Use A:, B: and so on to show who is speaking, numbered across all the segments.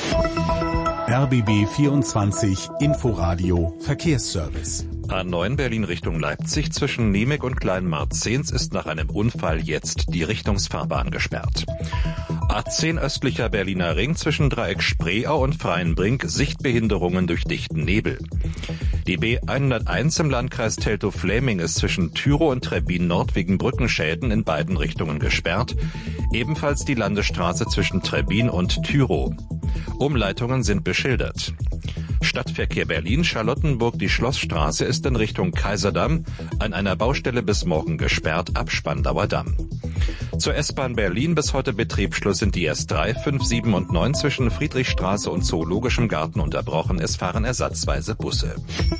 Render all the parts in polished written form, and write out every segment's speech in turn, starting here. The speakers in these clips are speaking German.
A: RBB 24 Inforadio Verkehrsservice.
B: A9 Berlin Richtung Leipzig zwischen Niemek und Kleinmarzens ist nach einem Unfall jetzt die Richtungsfahrbahn gesperrt. A10 östlicher Berliner Ring zwischen Dreieck Spreeau und Freienbrink Sichtbehinderungen durch dichten Nebel. Die B101 im Landkreis Teltow-Fläming ist zwischen Tyrow und Trebbin Nord wegen Brückenschäden in beiden Richtungen gesperrt. Ebenfalls die Landesstraße zwischen Trebbin und Tyrow. Umleitungen sind beschildert. Stadtverkehr Berlin, Charlottenburg, die Schlossstraße ist in Richtung Kaiserdamm an einer Baustelle bis morgen gesperrt, ab Spandauer Damm. Zur S-Bahn Berlin bis heute Betriebsschluss sind die S3, 5, 7 und 9 zwischen Friedrichstraße und Zoologischem Garten unterbrochen. Es fahren ersatzweise Busse.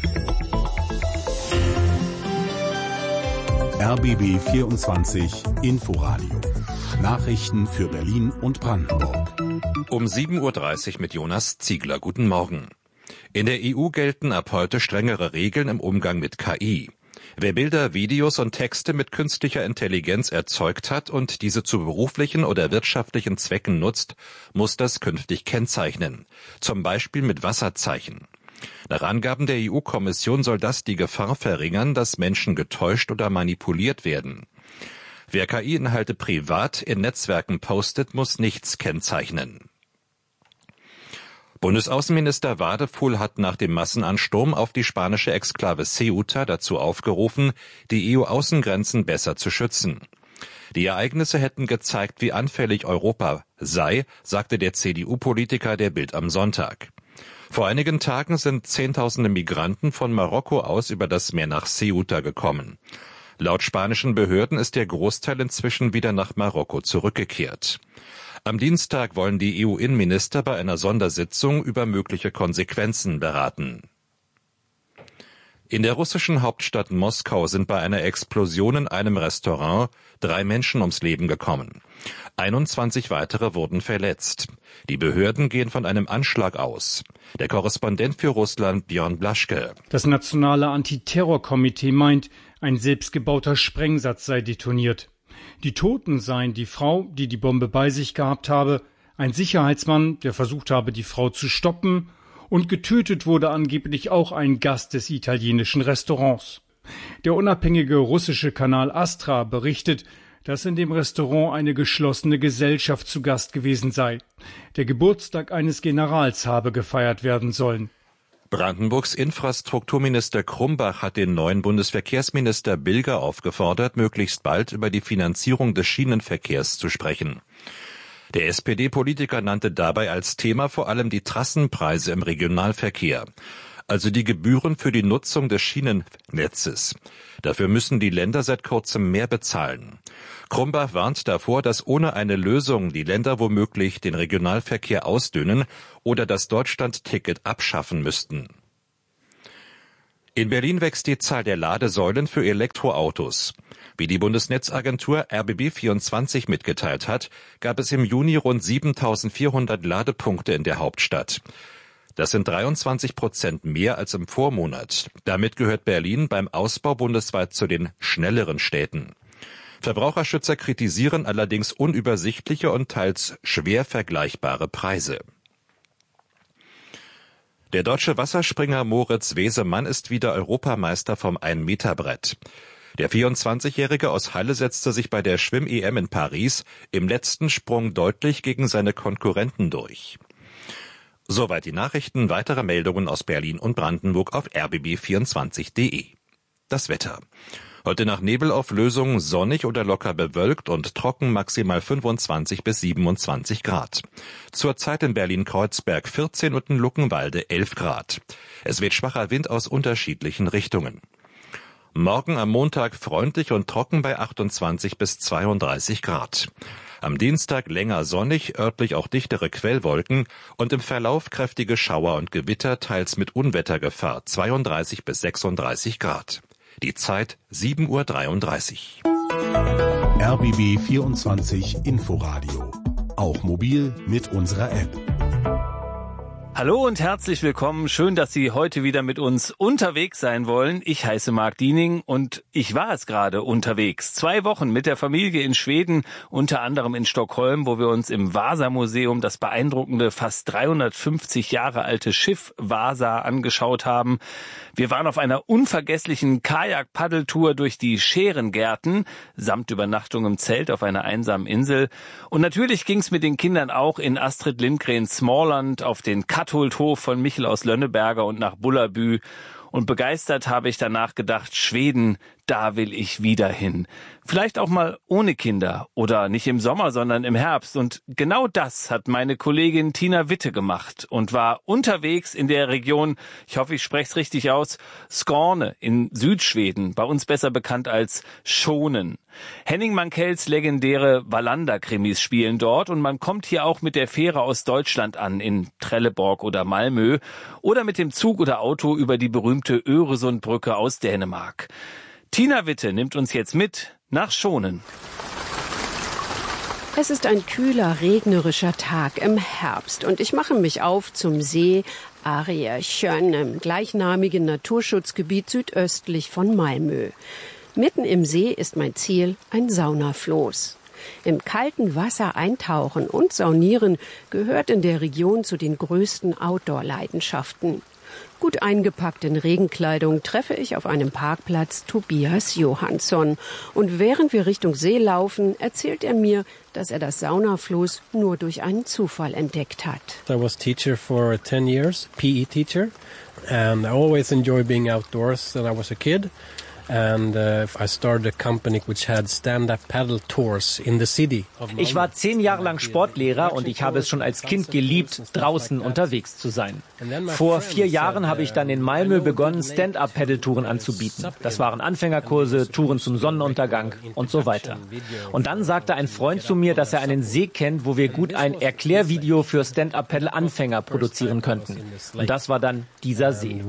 A: RBB 24 Inforadio. Nachrichten für Berlin und Brandenburg.
B: Um 7.30 Uhr mit Jonas Ziegler. Guten Morgen. In der EU gelten ab heute strengere Regeln im Umgang mit KI. Wer Bilder, Videos und Texte mit künstlicher Intelligenz erzeugt hat und diese zu beruflichen oder wirtschaftlichen Zwecken nutzt, muss das künftig kennzeichnen. Zum Beispiel mit Wasserzeichen. Nach Angaben der EU-Kommission soll das die Gefahr verringern, dass Menschen getäuscht oder manipuliert werden. Wer KI-Inhalte privat in Netzwerken postet, muss nichts kennzeichnen. Bundesaußenminister Wadefuhl hat nach dem Massenansturm auf die spanische Exklave Ceuta dazu aufgerufen, die EU-Außengrenzen besser zu schützen. Die Ereignisse hätten gezeigt, wie anfällig Europa sei, sagte der CDU-Politiker der Bild am Sonntag. Vor einigen Tagen sind Zehntausende Migranten von Marokko aus über das Meer nach Ceuta gekommen. Laut spanischen Behörden ist der Großteil inzwischen wieder nach Marokko zurückgekehrt. Am Dienstag wollen die EU-Innenminister bei einer Sondersitzung über mögliche Konsequenzen beraten. In der russischen Hauptstadt Moskau sind bei einer Explosion in einem Restaurant 3 Menschen ums Leben gekommen. 21 weitere wurden verletzt. Die Behörden gehen von einem Anschlag aus. Der Korrespondent für Russland Björn Blaschke.
C: Das Nationale Antiterrorkomitee meint, ein selbstgebauter Sprengsatz sei detoniert. Die Toten seien die Frau, die die Bombe bei sich gehabt habe, ein Sicherheitsmann, der versucht habe, die Frau zu stoppen, und getötet wurde angeblich auch ein Gast des italienischen Restaurants. Der unabhängige russische Kanal Astra berichtet, dass in dem Restaurant eine geschlossene Gesellschaft zu Gast gewesen sei. Der Geburtstag eines Generals habe gefeiert werden sollen.
B: Brandenburgs Infrastrukturminister Krumbach hat den neuen Bundesverkehrsminister Bilger aufgefordert, möglichst bald über die Finanzierung des Schienenverkehrs zu sprechen. Der SPD-Politiker nannte dabei als Thema vor allem die Trassenpreise im Regionalverkehr, also die Gebühren für die Nutzung des Schienennetzes. Dafür müssen die Länder seit kurzem mehr bezahlen. Krumbach warnt davor, dass ohne eine Lösung die Länder womöglich den Regionalverkehr ausdünnen oder das Deutschland-Ticket abschaffen müssten. In Berlin wächst die Zahl der Ladesäulen für Elektroautos. Wie die Bundesnetzagentur RBB24 mitgeteilt hat, gab es im Juni rund 7.400 Ladepunkte in der Hauptstadt. Das sind 23% mehr als im Vormonat. Damit gehört Berlin beim Ausbau bundesweit zu den schnelleren Städten. Verbraucherschützer kritisieren allerdings unübersichtliche und teils schwer vergleichbare Preise. Der deutsche Wasserspringer Moritz Wesemann ist wieder Europameister vom 1-Meter-Brett. Der 24-Jährige aus Halle setzte sich bei der Schwimm-EM in Paris im letzten Sprung deutlich gegen seine Konkurrenten durch. Soweit die Nachrichten. Weitere Meldungen aus Berlin und Brandenburg auf rbb24.de. Das Wetter. Heute nach Nebelauflösung sonnig oder locker bewölkt und trocken, maximal 25 bis 27 Grad. Zurzeit in Berlin-Kreuzberg 14 und in Luckenwalde 11 Grad. Es weht schwacher Wind aus unterschiedlichen Richtungen. Morgen am Montag freundlich und trocken bei 28 bis 32 Grad. Am Dienstag länger sonnig, örtlich auch dichtere Quellwolken und im Verlauf kräftige Schauer und Gewitter, teils mit Unwettergefahr 32 bis 36 Grad. Die Zeit 7.33 Uhr.
A: RBB 24 Inforadio. Auch mobil mit unserer App.
D: Hallo und herzlich willkommen. Schön, dass Sie heute wieder mit uns unterwegs sein wollen. Ich heiße Marc Diening und ich war es gerade unterwegs. 2 Wochen mit der Familie in Schweden, unter anderem in Stockholm, wo wir uns im Vasa-Museum das beeindruckende, fast 350 Jahre alte Schiff Vasa angeschaut haben. Wir waren auf einer unvergesslichen Kajak-Paddeltour durch die Scherengärten, samt Übernachtung im Zelt auf einer einsamen Insel. Und natürlich ging es mit den Kindern auch in Astrid Lindgrens Smallland auf den Katholdhof von Michel aus Lönneberger und nach Bullerbü. Und begeistert habe ich danach gedacht, Schweden, da will ich wieder hin. Vielleicht auch mal ohne Kinder oder nicht im Sommer, sondern im Herbst. Und genau das hat meine Kollegin Tina Witte gemacht und war unterwegs in der Region, ich hoffe, ich spreche es richtig aus, Skåne in Südschweden, bei uns besser bekannt als Schonen. Henning Mankells legendäre Wallander-Krimis spielen dort und man kommt hier auch mit der Fähre aus Deutschland an, in Trelleborg oder Malmö oder mit dem Zug oder Auto über die berühmte Öresundbrücke aus Dänemark. Tina Witte nimmt uns jetzt mit nach Schonen.
E: Es ist ein kühler, regnerischer Tag im Herbst und ich mache mich auf zum See Arresjön im gleichnamigen Naturschutzgebiet südöstlich von Malmö. Mitten im See ist mein Ziel ein Saunafloß. Im kalten Wasser eintauchen und saunieren gehört in der Region zu den größten Outdoor-Leidenschaften. Gut eingepackt in Regenkleidung treffe ich auf einem Parkplatz Tobias Johansson. Und während wir Richtung See laufen, erzählt er mir, dass er das Saunafloß nur durch einen Zufall entdeckt hat.
F: I was teacher for 10 years, PE teacher, and I always enjoyed being outdoors when I was a kid. And I started a company which had stand-up paddle tours in the city.
G: Ich war 10 Jahre lang Sportlehrer und ich habe es schon als Kind geliebt, draußen unterwegs zu sein. Vor 4 Jahren habe ich dann in Malmö begonnen, Stand-up-Paddle-Touren anzubieten. Das waren Anfängerkurse, Touren zum Sonnenuntergang und so weiter. Und dann sagte ein Freund zu mir, dass er einen See kennt, wo wir gut ein Erklärvideo für Stand-up-Paddle-Anfänger produzieren könnten. Und das war dann dieser See.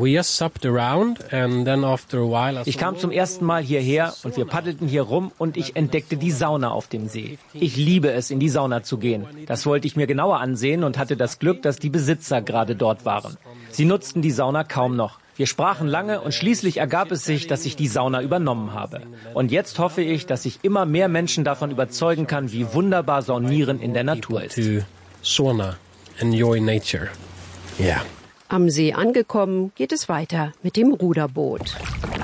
G: Ich kam zum ersten Mal hierher und wir paddelten hier rum und ich entdeckte die Sauna auf dem See. Ich liebe es, in die Sauna zu gehen. Das wollte ich mir genauer ansehen und hatte das Glück, dass die Besitzer gerade dort waren. Sie nutzten die Sauna kaum noch. Wir sprachen lange und schließlich ergab es sich, dass ich die Sauna übernommen habe. Und jetzt hoffe ich, dass ich immer mehr Menschen davon überzeugen kann, wie wunderbar Saunieren in der Natur ist.
F: Sauna, enjoy nature. Yeah.
E: Am See angekommen, geht es weiter mit dem Ruderboot.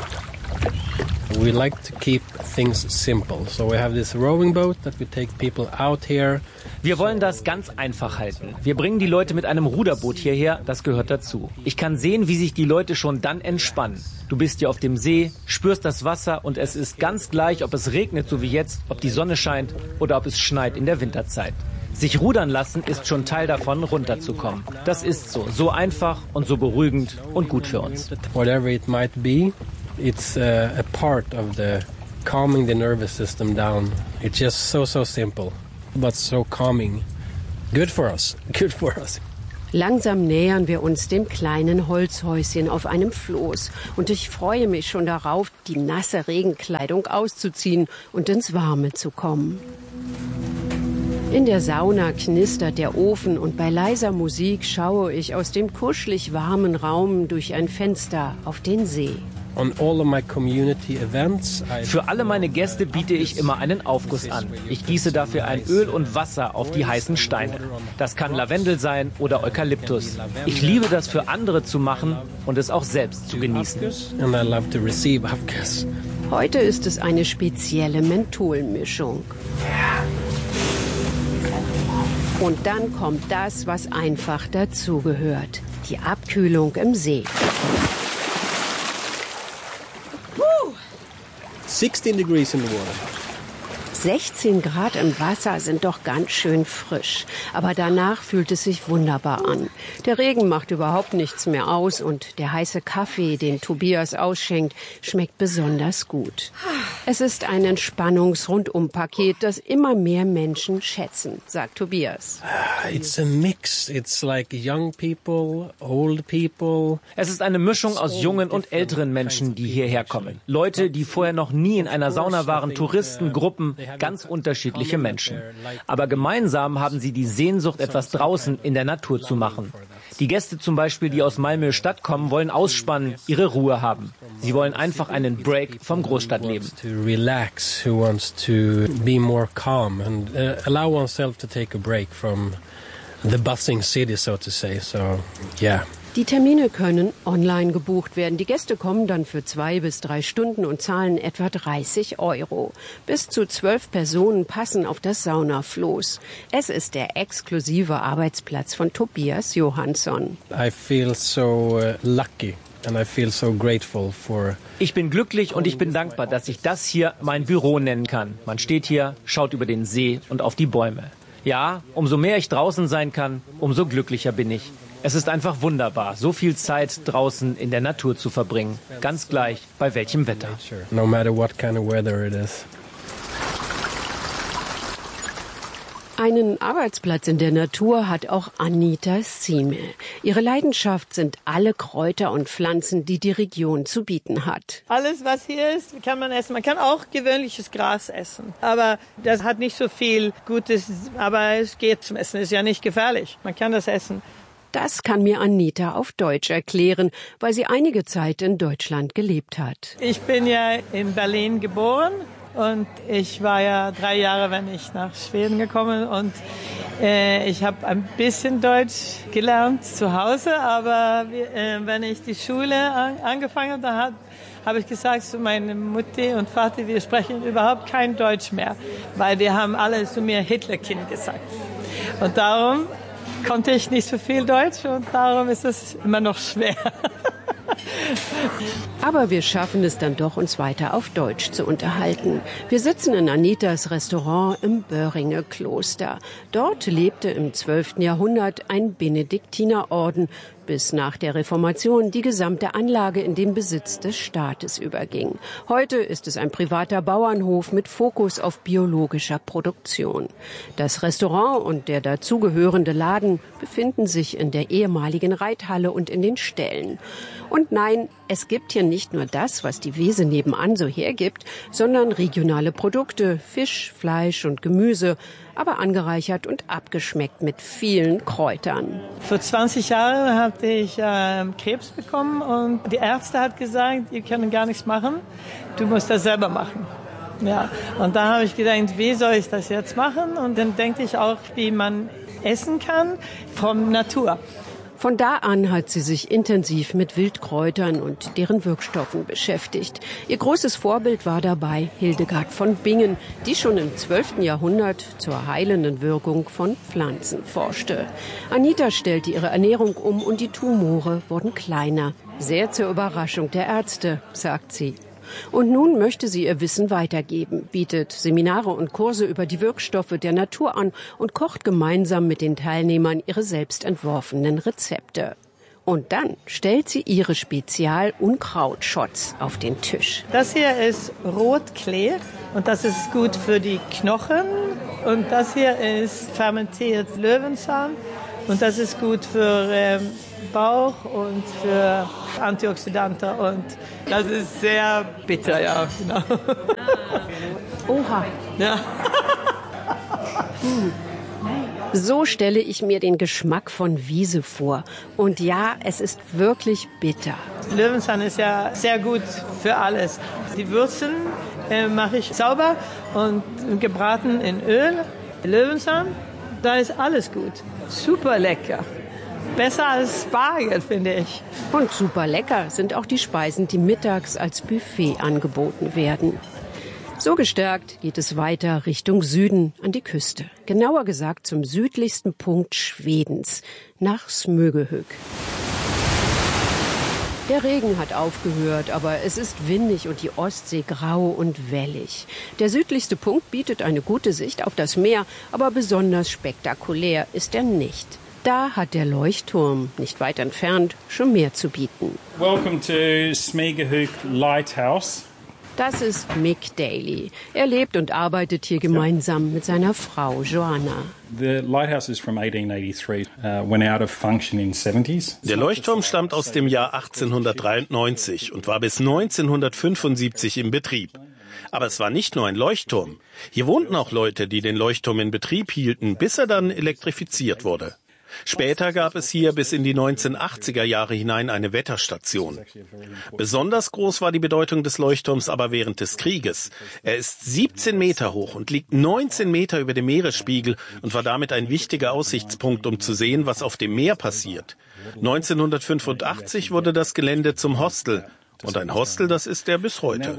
F: We like to keep things simple. So we have this rowing boat that we take people out here.
G: Wir wollen das ganz einfach halten. Wir bringen die Leute mit einem Ruderboot hierher, das gehört dazu. Ich kann sehen, wie sich die Leute schon dann entspannen. Du bist hier auf dem See, spürst das Wasser und es ist ganz gleich, ob es regnet, so wie jetzt, ob die Sonne scheint oder ob es schneit in der Winterzeit. Sich rudern lassen ist schon Teil davon, runterzukommen. Das ist so, so einfach und so beruhigend und gut für uns.
F: Whatever it might be, it's a part of the calming the nervous system down. It's just so simple, but so calming. Good for us. Good for us.
E: Langsam nähern wir uns dem kleinen Holzhäuschen auf einem Floß. Und ich freue mich schon darauf, die nasse Regenkleidung auszuziehen und ins Warme zu kommen. In der Sauna knistert der Ofen und bei leiser Musik schaue ich aus dem kuschelig warmen Raum durch ein Fenster auf den See.
G: Für alle meine Gäste biete ich immer einen Aufguss an. Ich gieße dafür ein Öl und Wasser auf die heißen Steine. Das kann Lavendel sein oder Eukalyptus. Ich liebe das für andere zu machen und es auch selbst zu genießen.
E: Heute ist es eine spezielle Mentholmischung. Und dann kommt das, was einfach dazugehört. Die Abkühlung im See.
F: 16 degrees in the water.
E: 16 Grad im Wasser sind doch ganz schön frisch. Aber danach fühlt es sich wunderbar an. Der Regen macht überhaupt nichts mehr aus und der heiße Kaffee, den Tobias ausschenkt, schmeckt besonders gut. Es ist ein Entspannungs-Rundum-Paket, das immer mehr Menschen schätzen, sagt Tobias.
F: It's a mix. It's like young people, old people.
G: Es ist eine Mischung aus jungen und älteren Menschen, die hierher kommen. Leute, die vorher noch nie in einer Sauna waren, Touristen, Gruppen, ganz unterschiedliche Menschen. Aber gemeinsam haben sie die Sehnsucht, etwas draußen in der Natur zu machen. Die Gäste zum Beispiel, die aus Malmö Stadt kommen, wollen ausspannen, ihre Ruhe haben. Sie wollen einfach einen Break vom Großstadtleben.
F: To relax, who wants to be more calm and allow oneself to take a break from the buzzing city, so to say. So, yeah.
E: Die Termine können online gebucht werden. Die Gäste kommen dann für 2 bis 3 Stunden und zahlen etwa 30 €. Bis zu 12 Personen passen auf das Saunafloß. Es ist der exklusive Arbeitsplatz von Tobias Johansson.
F: I feel so lucky and I feel so grateful for.
G: Ich bin glücklich und ich bin dankbar, dass ich das hier mein Büro nennen kann. Man steht hier, schaut über den See und auf die Bäume. Ja, umso mehr ich draußen sein kann, umso glücklicher bin ich. Es ist einfach wunderbar, so viel Zeit draußen in der Natur zu verbringen. Ganz gleich, bei welchem Wetter.
F: No matter what kind of weather it is.
E: Einen Arbeitsplatz in der Natur hat auch Anita Sieme. Ihre Leidenschaft sind alle Kräuter und Pflanzen, die die Region zu bieten hat.
H: Alles, was hier ist, kann man essen. Man kann auch gewöhnliches Gras essen. Aber das hat nicht so viel Gutes, aber es geht zum Essen. Ist ja nicht gefährlich. Man kann das essen.
E: Das kann mir Anita auf Deutsch erklären, weil sie einige Zeit in Deutschland gelebt hat.
H: Ich bin ja in Berlin geboren und ich war ja 3 Jahre, wenn ich nach Schweden gekommen und ich habe ein bisschen Deutsch gelernt zu Hause, aber wenn ich die Schule angefangen habe, habe ich gesagt zu meiner Mutter und Vater, wir sprechen überhaupt kein Deutsch mehr, weil die haben alle zu mir Hitlerkind gesagt. Und darum konnte ich nicht so viel Deutsch und darum ist es immer noch schwer.
E: Aber wir schaffen es dann doch, uns weiter auf Deutsch zu unterhalten. Wir sitzen in Anitas Restaurant im Böhringer Kloster. Dort lebte im 12. Jahrhundert ein Benediktinerorden, bis nach der Reformation die gesamte Anlage in den Besitz des Staates überging. Heute ist es ein privater Bauernhof mit Fokus auf biologischer Produktion. Das Restaurant und der dazugehörende Laden befinden sich in der ehemaligen Reithalle und in den Ställen. Und nein, es gibt hier nicht nur das, was die Wiese nebenan so hergibt, sondern regionale Produkte, Fisch, Fleisch und Gemüse, aber angereichert und abgeschmeckt mit vielen Kräutern.
H: Vor 20 Jahren hatte ich Krebs bekommen und die Ärzte hat gesagt, ihr könnt gar nichts machen, du musst das selber machen. Ja, und da habe ich gedacht, wie soll ich das jetzt machen? Und dann denke ich auch, wie man essen kann von Natur.
E: Von da an hat sie sich intensiv mit Wildkräutern und deren Wirkstoffen beschäftigt. Ihr großes Vorbild war dabei Hildegard von Bingen, die schon im 12. Jahrhundert zur heilenden Wirkung von Pflanzen forschte. Anita stellte ihre Ernährung um und die Tumore wurden kleiner. Sehr zur Überraschung der Ärzte, sagt sie. Und nun möchte sie ihr Wissen weitergeben, bietet Seminare und Kurse über die Wirkstoffe der Natur an und kocht gemeinsam mit den Teilnehmern ihre selbst entworfenen Rezepte. Und dann stellt sie ihre Spezial-Unkrautschots auf den Tisch.
H: Das hier ist Rotklee und das ist gut für die Knochen. Und das hier ist fermentiert Löwenzahn und das ist gut für Bauch und für Antioxidantien und das ist sehr bitter, ja, genau.
E: Oha.
H: Ja.
E: So stelle ich mir den Geschmack von Wiese vor. Und ja, es ist wirklich bitter.
H: Löwenzahn ist ja sehr gut für alles. Die Würzen mache ich sauber und gebraten in Öl. Löwenzahn, da ist alles gut. Super lecker. Besser als Spargel, finde ich.
E: Und super lecker sind auch die Speisen, die mittags als Buffet angeboten werden. So gestärkt geht es weiter Richtung Süden an die Küste. Genauer gesagt zum südlichsten Punkt Schwedens, nach Smögehög. Der Regen hat aufgehört, aber es ist windig und die Ostsee grau und wellig. Der südlichste Punkt bietet eine gute Sicht auf das Meer, aber besonders spektakulär ist er nicht. Da hat der Leuchtturm, nicht weit entfernt, schon mehr zu bieten.
I: Welcome to Smögehög Lighthouse.
E: Das ist Mick Daly. Er lebt und arbeitet hier gemeinsam mit seiner Frau Joanna.
I: The lighthouse is from 1883, went out of function in 70s.
J: Der Leuchtturm stammt aus dem Jahr 1893 und war bis 1975 im Betrieb. Aber es war nicht nur ein Leuchtturm. Hier wohnten auch Leute, die den Leuchtturm in Betrieb hielten, bis er dann elektrifiziert wurde. Später gab es hier bis in die 1980er Jahre hinein eine Wetterstation. Besonders groß war die Bedeutung des Leuchtturms aber während des Krieges. Er ist 17 Meter hoch und liegt 19 Meter über dem Meeresspiegel und war damit ein wichtiger Aussichtspunkt, um zu sehen, was auf dem Meer passiert. 1985 wurde das Gelände zum Hostel. Und ein Hostel, das ist er bis heute.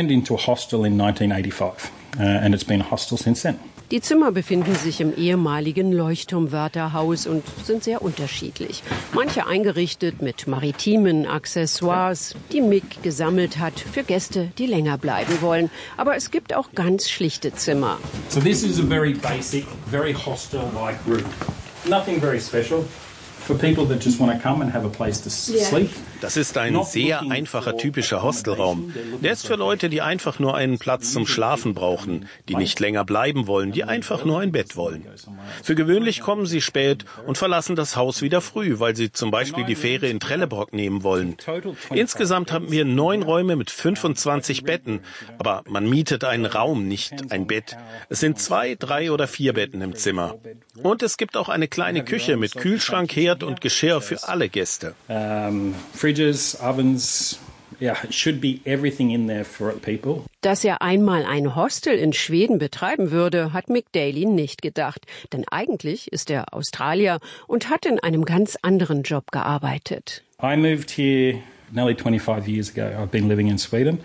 E: Die Zimmer befinden sich im ehemaligen Leuchtturmwärterhaus und sind sehr unterschiedlich. Manche eingerichtet mit maritimen Accessoires, die Mick gesammelt hat für Gäste, die länger bleiben wollen. Aber es gibt auch ganz schlichte Zimmer.
I: So this is a very basic, very hostel-like room. Nothing very special. For people that just want to come and have a place to sleep.
J: Das ist ein sehr einfacher, typischer Hostelraum. Der ist für Leute, die einfach nur einen Platz zum Schlafen brauchen, die nicht länger bleiben wollen, die einfach nur ein Bett wollen. Für gewöhnlich kommen sie spät und verlassen das Haus wieder früh, weil sie zum Beispiel die Fähre in Trelleborg nehmen wollen. Insgesamt haben wir 9 Räume mit 25 Betten, aber man mietet einen Raum, nicht ein Bett. Es sind 2, 3 oder 4 Betten im Zimmer. Und es gibt auch eine kleine Küche mit Kühlschrank, Herd und Geschirr für alle Gäste.
I: Fridges, ovens, yeah, it should be everything in there for people.
E: Dass er einmal ein Hostel in Schweden betreiben würde, hat Mick Daly nicht gedacht. Denn eigentlich ist er Australier und hat in einem ganz anderen Job gearbeitet.
I: I moved here nearly 25 years ago. I've been living in Sweden.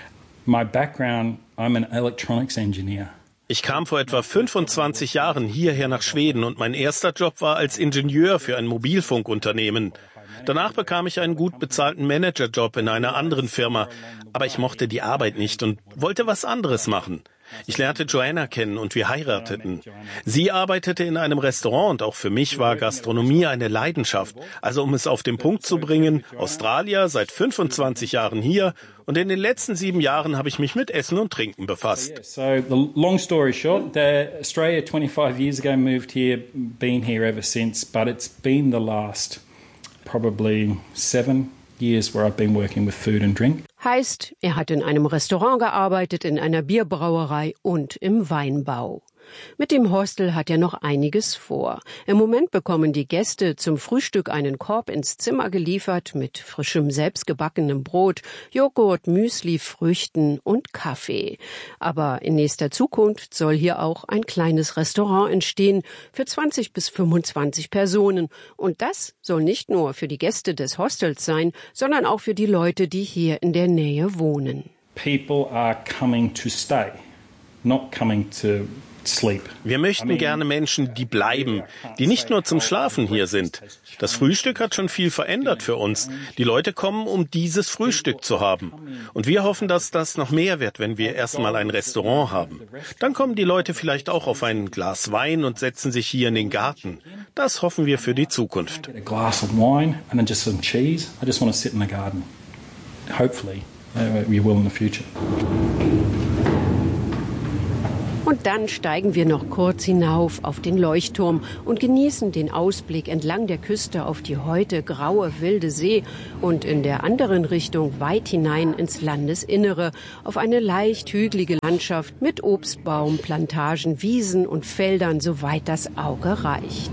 I: My background, I'm an electronics engineer.
J: Ich kam vor etwa 25 Jahren hierher nach Schweden und mein erster Job war als Ingenieur für ein Mobilfunkunternehmen. Danach bekam ich einen gut bezahlten Managerjob in einer anderen Firma, aber ich mochte die Arbeit nicht und wollte was anderes machen. Ich lernte Joanna kennen und wir heirateten. Sie arbeitete in einem Restaurant und auch für mich war Gastronomie eine Leidenschaft. Also um es auf den Punkt zu bringen, Australier, seit 25 Jahren hier und in den letzten 7 Jahren habe ich mich mit Essen und Trinken befasst.
I: So the long story short, Australia 25 years ago moved here, been here ever since, but it's been the last probably 7 years where I've been working with food and drink.
E: Heißt, er hat in einem Restaurant gearbeitet, in einer Bierbrauerei und im Weinbau. Mit dem Hostel hat er noch einiges vor. Im Moment bekommen die Gäste zum Frühstück einen Korb ins Zimmer geliefert mit frischem, selbstgebackenem Brot, Joghurt, Müsli, Früchten und Kaffee. Aber in nächster Zukunft soll hier auch ein kleines Restaurant entstehen für 20 bis 25 Personen. Und das soll nicht nur für die Gäste des Hostels sein, sondern auch für die Leute, die hier in der Nähe wohnen.
I: People are coming to stay, not coming to sleep.
J: Wir möchten gerne Menschen, die bleiben, die nicht nur zum Schlafen hier sind. Das Frühstück hat schon viel verändert für uns. Die Leute kommen, um dieses Frühstück zu haben. Und wir hoffen, dass das noch mehr wird, wenn wir erstmal ein Restaurant haben. Dann kommen die Leute vielleicht auch auf ein Glas Wein und setzen sich hier in den Garten. Das hoffen wir für die Zukunft.
I: A glass of wine and then just some cheese. I just want to sit in the garden. Hopefully, we will in the future.
E: Und dann steigen wir noch kurz hinauf auf den Leuchtturm und genießen den Ausblick entlang der Küste auf die heute graue, wilde See und in der anderen Richtung weit hinein ins Landesinnere auf eine leicht hügelige Landschaft mit Obstbaum, Plantagen, Wiesen und Feldern, soweit das Auge reicht.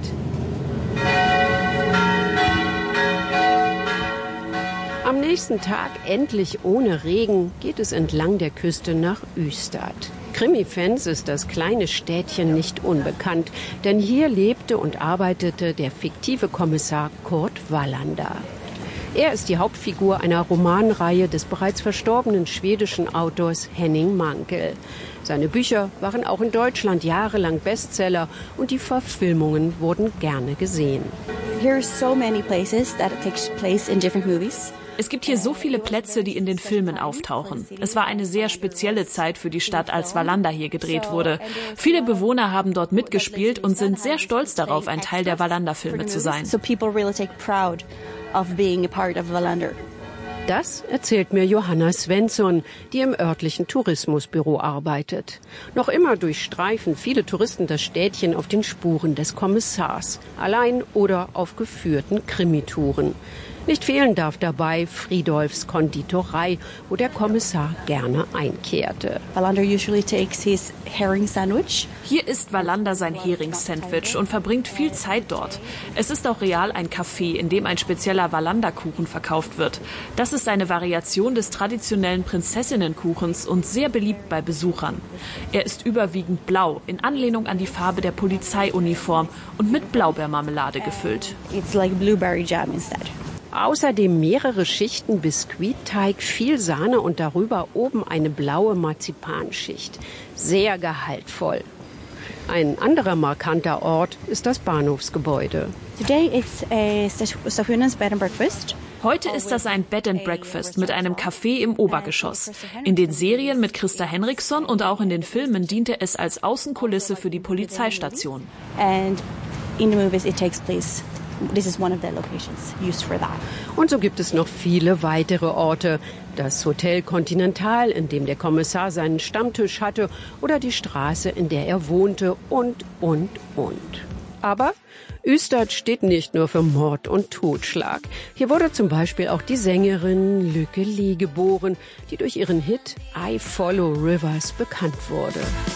E: Am nächsten Tag, endlich ohne Regen, geht es entlang der Küste nach Ystad. Krimi-Fans ist das kleine Städtchen nicht unbekannt, denn hier lebte und arbeitete der fiktive Kommissar Kurt Wallander. Er ist die Hauptfigur einer Romanreihe des bereits verstorbenen schwedischen Autors Henning Mankell. Seine Bücher waren auch in Deutschland jahrelang Bestseller und die Verfilmungen wurden gerne gesehen.
K: Here are so many places that take place in different movies.
L: Es gibt hier so viele Plätze, die in den Filmen auftauchen. Es war eine sehr spezielle Zeit für die Stadt, als Wallander hier gedreht wurde. Viele Bewohner haben dort mitgespielt und sind sehr stolz darauf, ein Teil der Wallander-Filme zu sein.
K: So people really take proud of being a part of Wallander.
E: Das erzählt mir Johanna Svensson, die im örtlichen Tourismusbüro arbeitet. Noch immer durchstreifen viele Touristen das Städtchen auf den Spuren des Kommissars, allein oder auf geführten Krimitouren. Nicht fehlen darf dabei Friedolfs Konditorei, wo der Kommissar gerne einkehrte.
K: Wallander usually takes his herring sandwich.
L: Hier isst Wallander sein Hering-Sandwich und verbringt viel Zeit dort. Es ist auch real ein Café, in dem ein spezieller Wallander-Kuchen verkauft wird. Das ist eine Variation des traditionellen Prinzessinnenkuchens und sehr beliebt bei Besuchern. Er ist überwiegend blau, in Anlehnung an die Farbe der Polizeiuniform und mit Blaubeermarmelade gefüllt.
K: It's like blueberry jam instead.
E: Außerdem mehrere Schichten Biskuitteig, viel Sahne und darüber oben eine blaue Marzipanschicht. Sehr gehaltvoll. Ein anderer markanter Ort ist das Bahnhofsgebäude.
K: Today it's a Stationens Bed and Breakfast.
L: Heute ist das ein Bed and Breakfast mit einem Café im Obergeschoss. In den Serien mit Christa Henriksson und auch in den Filmen diente es als Außenkulisse für die Polizeistation.
K: And in the movies it takes place. This is one of the locations used for that.
E: Und so gibt es noch viele weitere Orte. Das Hotel Continental, in dem der Kommissar seinen Stammtisch hatte, oder die Straße, in der er wohnte und. Aber Ystad steht nicht nur für Mord und Totschlag. Hier wurde zum Beispiel auch die Sängerin Lykke Li geboren, die durch ihren Hit I Follow Rivers bekannt wurde.